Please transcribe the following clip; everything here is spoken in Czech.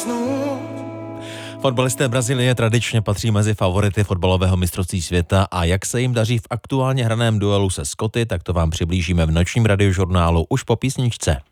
Fotbalisté Brazílie tradičně patří mezi favority fotbalového mistrovství světa a jak se jim daří v aktuálně hraném duelu se Skoty, tak to vám přiblížíme v nočním radiožurnálu už po písničce.